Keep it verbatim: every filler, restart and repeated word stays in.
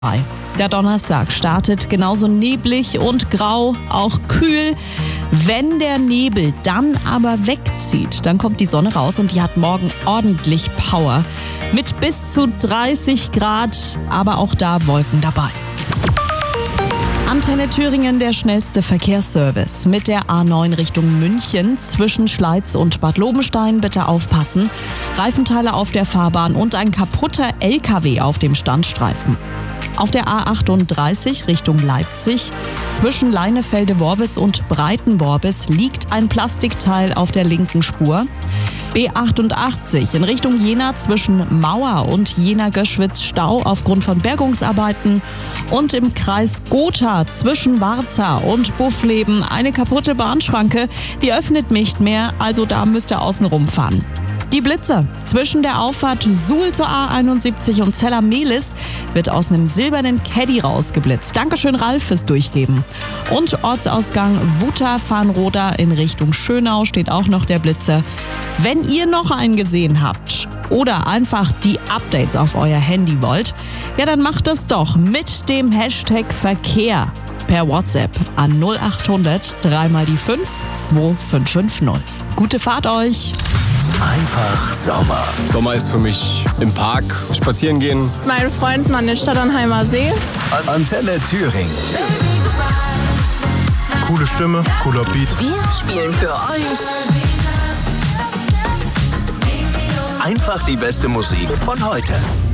Der Donnerstag startet genauso neblig und grau, auch kühl. Wenn der Nebel dann aber wegzieht, dann kommt die Sonne raus und die hat morgen ordentlich Power. Mit bis zu dreißig Grad, aber auch da Wolken dabei. Antenne Thüringen, der schnellste Verkehrsservice. Mit der A neun Richtung München zwischen Schleiz und Bad Lobenstein bitte aufpassen. Reifenteile auf der Fahrbahn und ein kaputter L K W auf dem Standstreifen. Auf der A achtunddreißig Richtung Leipzig zwischen Leinefelde-Worbis und Breiten-Worbis liegt ein Plastikteil auf der linken Spur. B achtundachtzig in Richtung Jena zwischen Mauer und Jena-Göschwitz Stau aufgrund von Bergungsarbeiten. Und im Kreis Gotha zwischen Warza und Buffleben eine kaputte Bahnschranke. Die öffnet nicht mehr, also da müsst ihr außen rumfahren. Die Blitze zwischen der Auffahrt Suhl zur A einundsiebzig und Zella-Mehlis wird aus einem silbernen Caddy rausgeblitzt. Dankeschön, Ralf, fürs Durchgeben. Und Ortsausgang Wutter-Farnroda in Richtung Schönau steht auch noch der Blitzer. Wenn ihr noch einen gesehen habt oder einfach die Updates auf euer Handy wollt, ja, dann macht das doch mit dem Hashtag Verkehr per WhatsApp an null achthundert drei mal die fünf zwei fünf fünf null. Gute Fahrt euch! Einfach Sommer. Sommer ist für mich im Park spazieren gehen. Meine Freunden an den Stadternheimer See. Antenne Thüringen. Coole Stimme, cooler Beat. Wir spielen für euch Einfach die beste Musik von heute.